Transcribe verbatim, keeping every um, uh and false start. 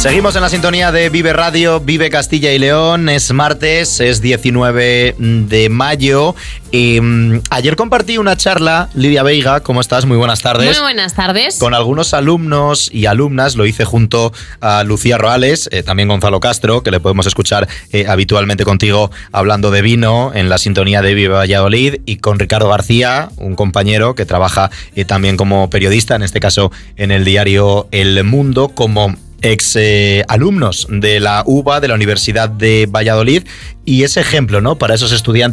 Seguimos en la sintonía de Vive Radio, Vive Castilla y León. Es martes, es diecinueve de mayo. Y, um, ayer compartí una charla, Lidia Veiga, ¿cómo estás? Muy buenas tardes. Muy buenas tardes. Con algunos alumnos y alumnas, lo hice junto a Lucía Roales, eh, también Gonzalo Castro, que le podemos escuchar eh, habitualmente contigo hablando de vino en la sintonía de Vive Valladolid, y con Ricardo García, un compañero que trabaja eh, también como periodista, en este caso en el diario El Mundo, como ex eh, alumnos de la U B A, de la Universidad de Valladolid, y ese ejemplo, ¿no?, para esos estudiantes